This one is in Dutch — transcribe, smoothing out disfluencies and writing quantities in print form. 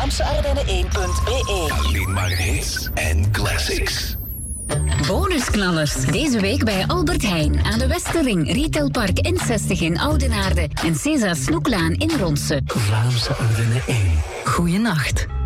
VlaamseArdennen1.be. Alleen maar hits en classics. Bonusknallers. Deze week bij Albert Heijn aan de Westerring, Retailpark N60 in Oudenaarde en César Snoeklaan in Ronse. Vlaamse Ardennen 1. Goeienacht.